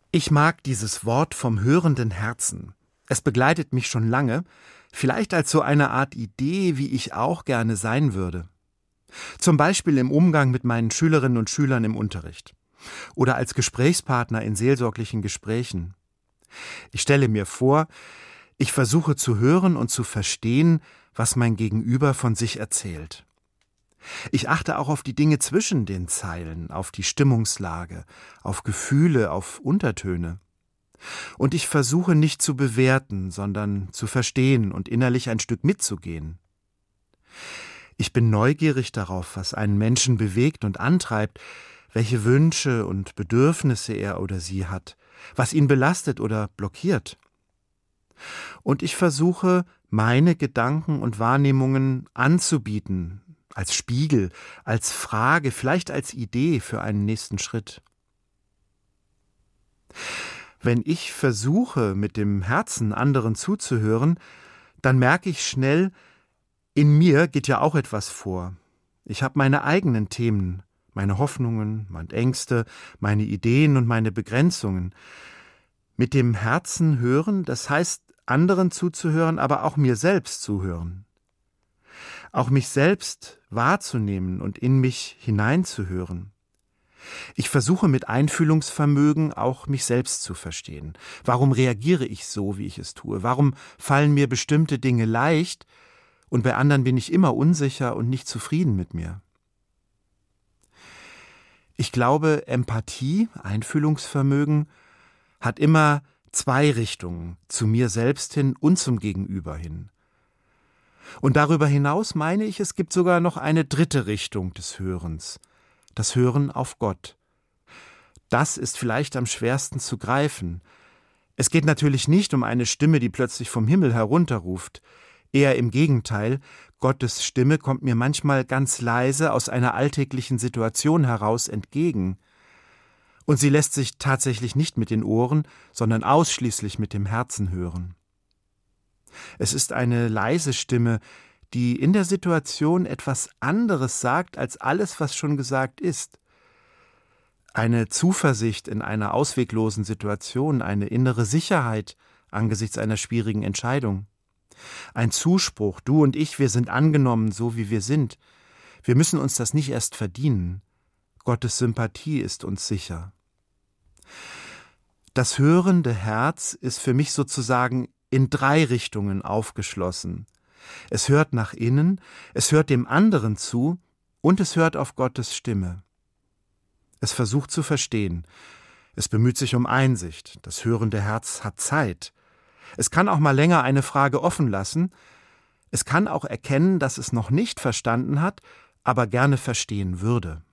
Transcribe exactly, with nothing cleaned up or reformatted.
Ich mag dieses Wort vom hörenden Herzen. Es begleitet mich schon lange, vielleicht als so eine Art Idee, wie ich auch gerne sein würde. Zum Beispiel im Umgang mit meinen Schülerinnen und Schülern im Unterricht oder als Gesprächspartner in seelsorglichen Gesprächen. Ich stelle mir vor, ich versuche zu hören und zu verstehen, was mein Gegenüber von sich erzählt. Ich achte auch auf die Dinge zwischen den Zeilen, auf die Stimmungslage, auf Gefühle, auf Untertöne. Und ich versuche nicht zu bewerten, sondern zu verstehen und innerlich ein Stück mitzugehen. Ich bin neugierig darauf, was einen Menschen bewegt und antreibt, welche Wünsche und Bedürfnisse er oder sie hat, was ihn belastet oder blockiert. Und ich versuche, meine Gedanken und Wahrnehmungen anzubieten, als Spiegel, als Frage, vielleicht als Idee für einen nächsten Schritt. Wenn ich versuche, mit dem Herzen anderen zuzuhören, dann merke ich schnell, in mir geht ja auch etwas vor. Ich habe meine eigenen Themen, meine Hoffnungen, meine Ängste, meine Ideen und meine Begrenzungen. Mit dem Herzen hören, das heißt, anderen zuzuhören, aber auch mir selbst zuhören. Auch mich selbst wahrzunehmen und in mich hineinzuhören. Ich versuche mit Einfühlungsvermögen auch mich selbst zu verstehen. Warum reagiere ich so, wie ich es tue? Warum fallen mir bestimmte Dinge leicht und bei anderen bin ich immer unsicher und nicht zufrieden mit mir? Ich glaube, Empathie, Einfühlungsvermögen, hat immer zwei Richtungen, zu mir selbst hin und zum Gegenüber hin. Und darüber hinaus meine ich, es gibt sogar noch eine dritte Richtung des Hörens, das Hören auf Gott. Das ist vielleicht am schwersten zu greifen. Es geht natürlich nicht um eine Stimme, die plötzlich vom Himmel herunterruft. Eher im Gegenteil, Gottes Stimme kommt mir manchmal ganz leise aus einer alltäglichen Situation heraus entgegen. Und sie lässt sich tatsächlich nicht mit den Ohren, sondern ausschließlich mit dem Herzen hören. Es ist eine leise Stimme, die in der Situation etwas anderes sagt als alles, was schon gesagt ist. Eine Zuversicht in einer ausweglosen Situation, eine innere Sicherheit angesichts einer schwierigen Entscheidung. Ein Zuspruch, du und ich, wir sind angenommen, so wie wir sind. Wir müssen uns das nicht erst verdienen. Gottes Sympathie ist uns sicher. Das hörende Herz ist für mich sozusagen in drei Richtungen aufgeschlossen. Es hört nach innen, es hört dem anderen zu und es hört auf Gottes Stimme. Es versucht zu verstehen. Es bemüht sich um Einsicht. Das hörende Herz hat Zeit. Es kann auch mal länger eine Frage offen lassen. Es kann auch erkennen, dass es noch nicht verstanden hat, aber gerne verstehen würde.